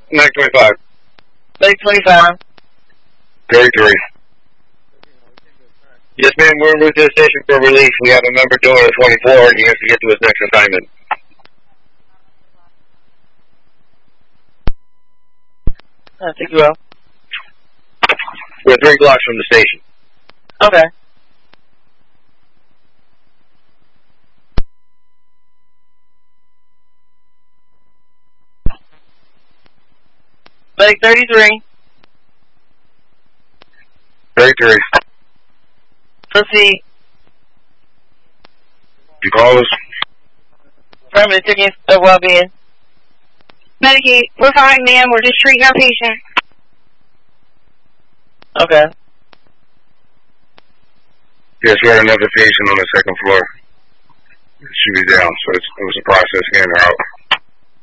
Medic 25. Medic 25. 33. Yes, ma'am, we're en route to the station for release. We have a member doing a 24, and he has to get to his next assignment. I think you will. We're 3 blocks from the station. Okay. Medic 33. 33. Proceed. You call us? Affirmative, checking well-being. Medicaid, we're fine, ma'am. We're just treating our patient. Okay. Yes, we had another patient on the 2nd floor. She was down, so it was a process getting her out.